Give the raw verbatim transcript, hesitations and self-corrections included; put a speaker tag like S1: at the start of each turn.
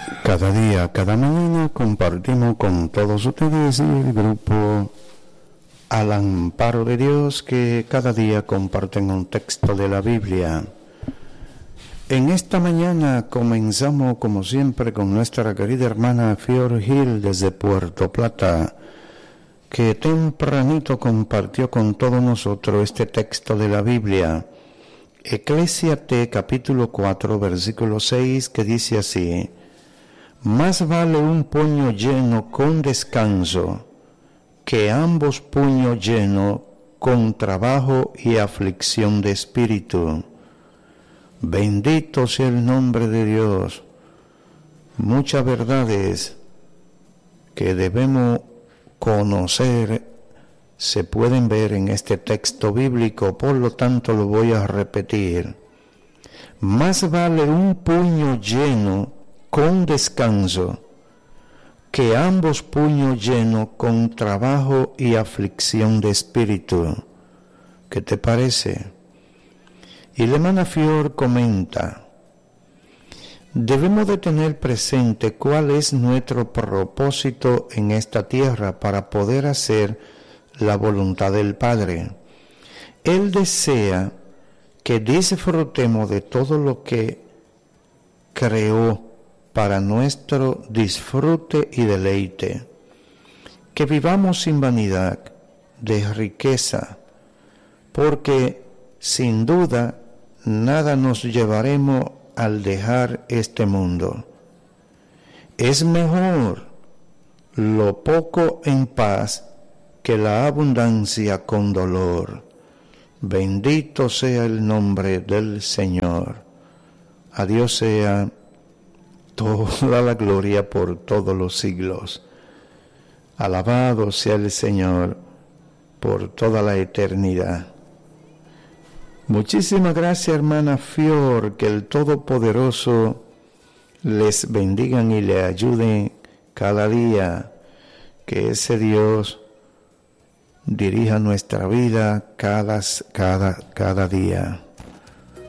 S1: Cada día, cada mañana compartimos con todos ustedes el grupo Al Amparo de Dios, que cada día comparten un texto de la Biblia. En esta mañana comenzamos, como siempre, con nuestra querida hermana Fior Gil desde Puerto Plata, que tempranito compartió con todos nosotros este texto de la Biblia, Eclesiastés capítulo cuatro, versículo seis, que dice así: más vale un puño lleno con descanso que ambos puños llenos con trabajo y aflicción de espíritu. Bendito sea el nombre de Dios. Muchas verdades que debemos conocer se pueden ver en este texto bíblico, por lo tanto lo voy a repetir. Más vale un puño lleno con descanso que ambos puños llenos con trabajo y aflicción de espíritu. ¿Qué te parece? Y la hermana Fior comenta: debemos de tener presente cuál es nuestro propósito en esta tierra para poder hacer la voluntad del Padre. Él desea que disfrutemos de todo lo que creó para nuestro disfrute y deleite, que vivamos sin vanidad de riqueza, porque sin duda nada nos llevaremos al dejar este mundo. Es mejor lo poco en paz que la abundancia con dolor. Bendito sea el nombre del Señor. A Dios sea toda la gloria por todos los siglos. Alabado sea el Señor por toda la eternidad. Muchísimas gracias, hermana Fior, que el Todopoderoso les bendiga y le ayude cada día, que ese Dios dirija nuestra vida cada, cada, cada día.